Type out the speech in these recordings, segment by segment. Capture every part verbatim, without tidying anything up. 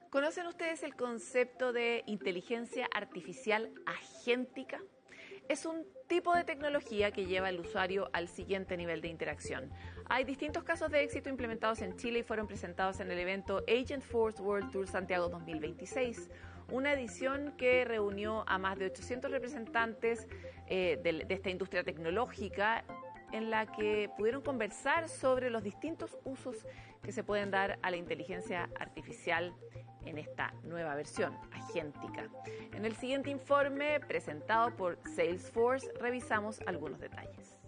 ¿Conocen ustedes el concepto de inteligencia artificial agéntica? Es un tipo de tecnología que lleva al usuario al siguiente nivel de interacción. Hay distintos casos de éxito implementados en Chile y fueron presentados en el evento Agentforce World Tour Santiago dos mil veintiséis, una edición que reunió a más de ochocientos representantes eh, de, de esta industria tecnológica, en la que pudieron conversar sobre los distintos usos que se pueden dar a la inteligencia artificial en esta nueva versión, agéntica. En el siguiente informe, presentado por Salesforce, revisamos algunos detalles.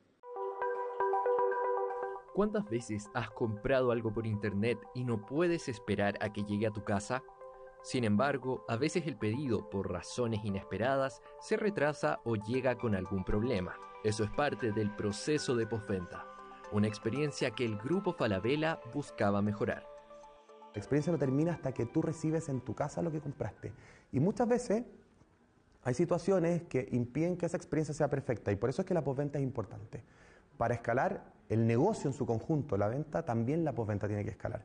¿Cuántas veces has comprado algo por internet y no puedes esperar a que llegue a tu casa? Sin embargo, a veces el pedido, por razones inesperadas, se retrasa o llega con algún problema. Eso es parte del proceso de postventa, una experiencia que el Grupo Falabella buscaba mejorar. La experiencia no termina hasta que tú recibes en tu casa lo que compraste. Y muchas veces hay situaciones que impiden que esa experiencia sea perfecta, y por eso es que la postventa es importante. Para escalar el negocio en su conjunto, la venta, también la postventa tiene que escalar.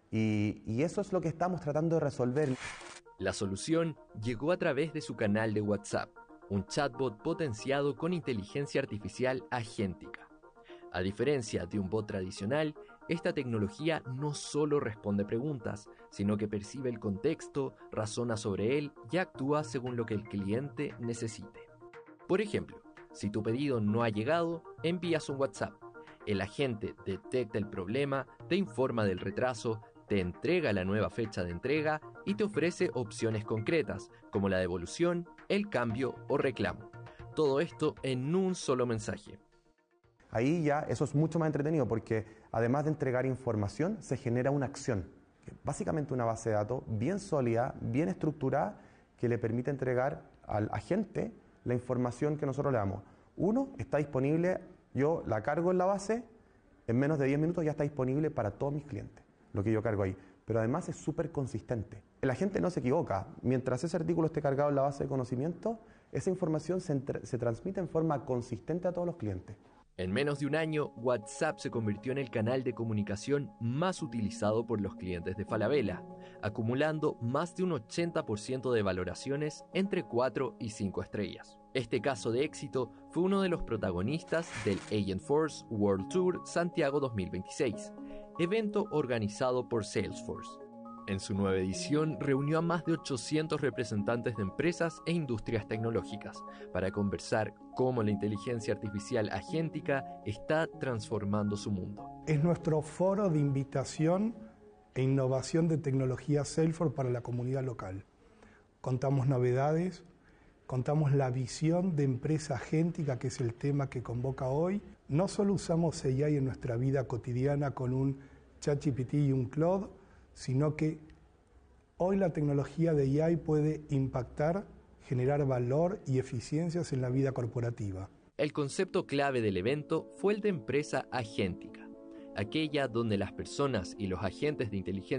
Y, y eso es lo que estamos tratando de resolver. La solución llegó a través de su canal de WhatsApp, un chatbot potenciado con inteligencia artificial agéntica. A diferencia de un bot tradicional, esta tecnología no solo responde preguntas, sino que percibe el contexto, razona sobre él y actúa según lo que el cliente necesite. Por ejemplo, si tu pedido no ha llegado, envías un WhatsApp. El agente detecta el problema, te informa del retraso, te entrega la nueva fecha de entrega y te ofrece opciones concretas, como la devolución, el cambio o reclamo. Todo esto en un solo mensaje. Ahí ya eso es mucho más entretenido, porque además de entregar información, se genera una acción. Básicamente una base de datos bien sólida, bien estructurada, que le permite entregar al agente la información que nosotros le damos. Uno, está disponible, yo la cargo en la base, en menos de diez minutos ya está disponible para todos mis clientes, lo que yo cargo ahí. Pero además es súper consistente. El agente no se equivoca. Mientras ese artículo esté cargado en la base de conocimiento, esa información se, se transmite en forma consistente a todos los clientes. En menos de un año, WhatsApp se convirtió en el canal de comunicación más utilizado por los clientes de Falabella, acumulando más de un ochenta por ciento de valoraciones entre cuatro y cinco estrellas. Este caso de éxito fue uno de los protagonistas del Agentforce World Tour Santiago dos mil veintiséis, evento organizado por Salesforce. En su nueva edición reunió a más de ochocientos representantes de empresas e industrias tecnológicas para conversar cómo la inteligencia artificial agéntica está transformando su mundo. Es nuestro foro de invitación e innovación de tecnología Salesforce para la comunidad local. Contamos novedades, contamos la visión de empresa agéntica, que es el tema que convoca hoy. No solo usamos A I en nuestra vida cotidiana con un ChatGPT y un Claude, sino que hoy la tecnología de A I puede impactar, generar valor y eficiencias en la vida corporativa. El concepto clave del evento fue el de empresa agéntica, aquella donde las personas y los agentes de inteligencia